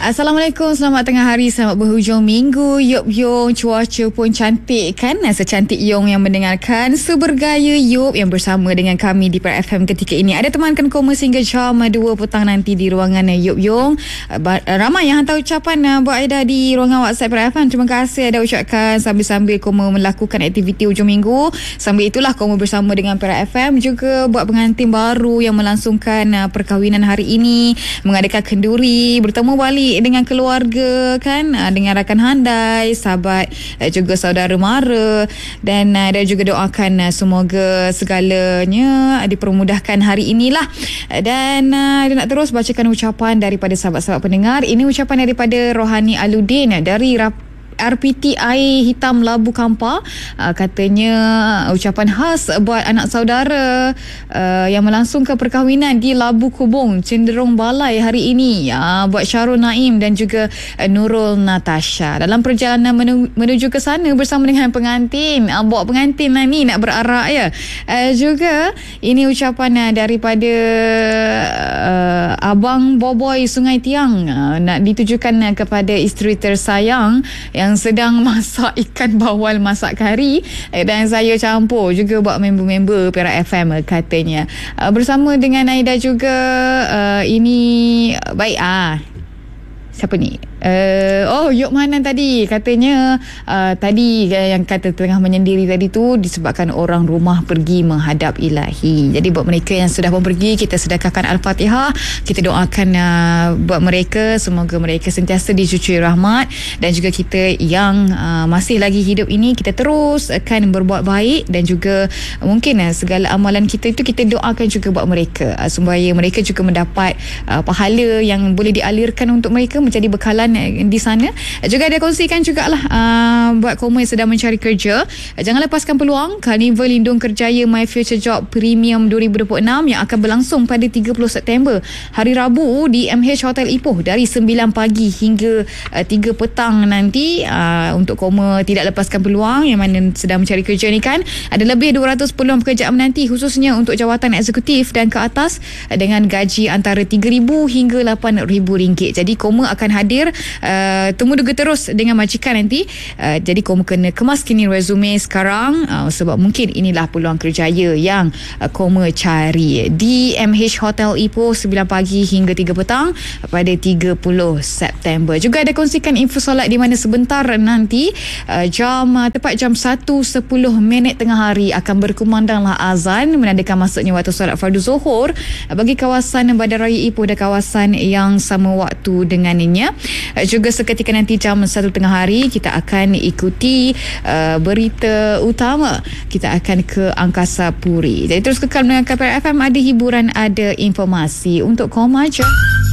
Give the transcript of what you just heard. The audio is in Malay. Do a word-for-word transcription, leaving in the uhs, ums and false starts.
Assalamualaikum, selamat tengah hari, selamat berhujung minggu. Yop Yong, cuaca pun cantik kan? Secantik Yong yang mendengarkan Supergaya Yop yang bersama dengan kami di Perak F M ketika ini. Ada temankan Koma hingga jam dua petang nanti di ruangan Yop Yong. Ramai yang hantar ucapan buat Aida di ruangan WhatsApp Perak F M. Terima kasih Aida ucapkan sambil-sambil Koma melakukan aktiviti hujung minggu. Sambil itulah Koma bersama dengan Perak F M juga buat pengantin baru yang melangsungkan perkahwinan hari ini, mengadakan kenduri, bertemu balik dengan keluarga kan, dengan rakan handai, sahabat, juga saudara mara, dan dan juga doakan semoga segalanya dipermudahkan hari inilah. Dan dia nak terus bacakan ucapan daripada sahabat-sahabat pendengar. Ini ucapan daripada Rohani Aludin dari Rap R P T Air Hitam Labu Kampar. uh, katanya ucapan khas buat anak saudara uh, yang melangsungkan perkahwinan di Labu Kubung Cenderung Balai hari ini, uh, buat Syarul Naim dan juga uh, Nurul Natasha. Dalam perjalanan menu, menuju ke sana bersama dengan pengantin, uh, bawa pengantin lah ni nak berarak ya. Uh, juga ini ucapan uh, daripada uh, Abang Boboy Sungai Tiang, uh, nak ditujukan uh, kepada isteri tersayang yang yang sedang masak ikan bawal masak kari, dan saya campur juga buat member-member Perak F M katanya. Uh, bersama dengan Aida juga. Uh, ini baik ah. Siapa ni? Uh, oh, Yok Mahanan tadi katanya uh, tadi yang kata tengah menyendiri tadi tu disebabkan orang rumah pergi menghadap ilahi. Jadi buat mereka yang sudah pun pergi, kita sedekahkan Al-Fatihah. Kita doakan uh, buat mereka, semoga mereka sentiasa dicucui rahmat, dan juga kita yang uh, masih lagi hidup ini, kita terus akan berbuat baik, dan juga uh, mungkin uh, segala amalan kita itu kita doakan juga buat mereka, uh, supaya mereka juga mendapat uh, pahala yang boleh dialirkan untuk mereka menjadi bekalan di sana. Juga dia kongsikan jugalah uh, buat Koma yang sedang mencari kerja, jangan lepaskan peluang Karnival Lindung Kerjaya My Future Job Premium dua ribu dua puluh enam yang akan berlangsung pada tiga puluh September hari Rabu di M H Hotel Ipoh dari sembilan pagi hingga uh, tiga petang nanti. Uh, untuk Koma tidak lepaskan peluang yang mana sedang mencari kerja ni kan, ada lebih dua ratus peluang pekerjaan menanti, khususnya untuk jawatan eksekutif dan ke atas, uh, dengan gaji antara tiga ribu hingga lapan ribu ringgit. Jadi Koma akan hadir, uh, temu duga terus dengan majikan nanti. Uh, jadi Koma kena kemaskini resume sekarang, uh, sebab mungkin inilah peluang kerjaya yang uh, Koma cari di M H Hotel Ipoh sembilan pagi hingga tiga petang pada tiga puluh September. Juga ada kongsikan info solat di mana sebentar nanti uh, jam uh, tepat jam satu sepuluh minit tengah hari akan berkumandanglah azan menandakan masuknya waktu solat fardu zuhur uh, bagi kawasan Bandar Raya Ipoh dan kawasan yang sama waktu dengannya. Juga seketika nanti jam satu tengah hari kita akan ikuti uh, berita utama. Kita akan ke Angkasa Puri. Jadi terus kekal mendengarkan Perak F M, ada hiburan, ada informasi untuk Koma je.